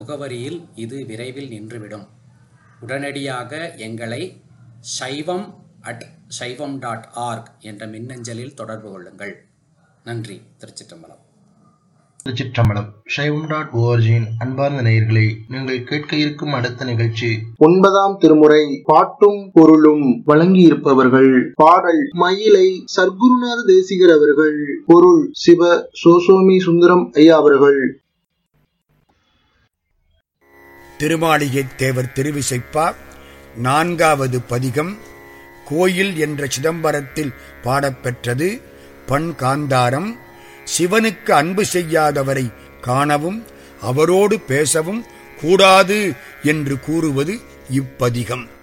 முகவரியில் இது விரைவில் நின்றுவிடும். உடனடியாக எங்களை shaivam@shaivam.org என்ற மின்னஞ்சலில் தொடர்பு கொள்ளுங்கள். நன்றி. திருச்சிற்றம்பலம். திருச்சிற்றம்பலம். shaivam.org அன்பார்ந்த நேயர்களே, நீங்கள் கேட்க இருக்கும் அடுத்த நிகழ்ச்சி 9ஆம் திருமுறை பாட்டும் பொருளும். வழங்கியிருப்பவர்கள் பாடல் மயிலை சர்க்குருநாத தேசிகர் அவர்கள், பொருள் சிவ சோசோமி சுந்தரம் ஐயா அவர்கள். திருமாளிகை தேவர் திருவிசைப்பா 4வது பதிகம். கோயில் என்ற சிதம்பரத்தில் பாடப்பெற்றது. பண் காந்தாரம். சிவனுக்கு அன்பு செய்யாதவரை காணவும் அவரோடு பேசவும் கூடாது என்று கூறுவது இப்பதிகம்.